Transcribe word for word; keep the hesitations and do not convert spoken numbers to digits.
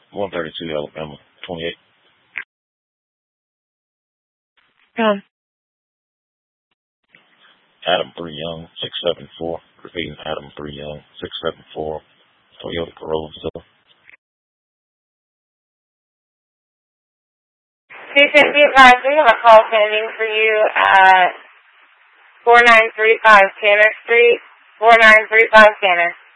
one thirty-two Alabama, twenty-eight. Um, Adam three Young, six seven four. Repeating, Adam three Young, six seven four. Toyota Corolla. two fifty advised, we have a call pending for you at four nine three five Tanner Street, four nine three five Tanner.